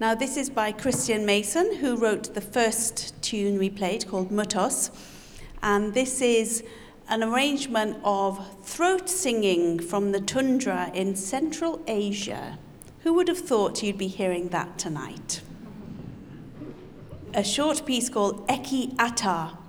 Now, this is by Christian Mason, who wrote the first tune we played called Mutos. And this is an arrangement of throat singing from the tundra in Central Asia. Who would have thought you'd be hearing that tonight? A short piece called Eki Ata.